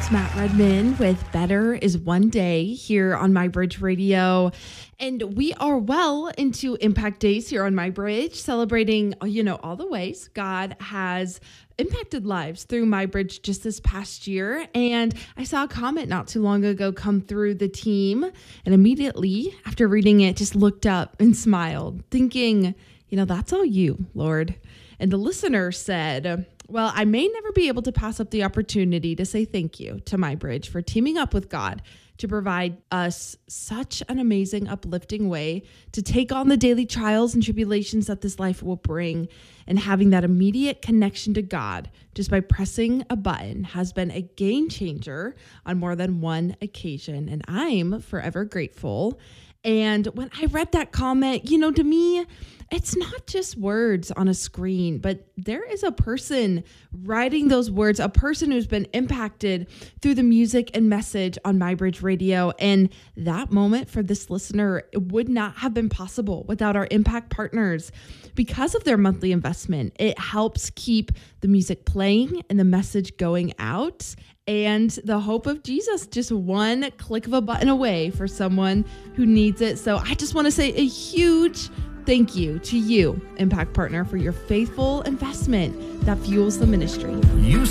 It's Matt Redman with Better is One Day here on MyBridge Radio. And we are well into Impact Days here on MyBridge, celebrating, all the ways God has impacted lives through MyBridge just this past year. And I saw a comment not too long ago come through the team, and immediately after reading it, just looked up and smiled, thinking, that's all you, Lord. And the listener said, well, I may never be able to pass up the opportunity to say thank you to MyBridge for teaming up with God to provide us such an amazing, uplifting way to take on the daily trials and tribulations that this life will bring. And having that immediate connection to God just by pressing a button has been a game changer on more than one occasion. And I'm forever grateful. And when I read that comment, to me, it's not just words on a screen, but there is a person writing those words, a person who's been impacted through the music and message on MyBridge Radio. And that moment for this listener would not have been possible without our impact partners. Because of their monthly investment, it helps keep the music playing and the message going out, and the hope of Jesus just one click of a button away for someone who needs it. So I just want to say a huge thank you to you, Impact Partner, for your faithful investment that fuels the ministry.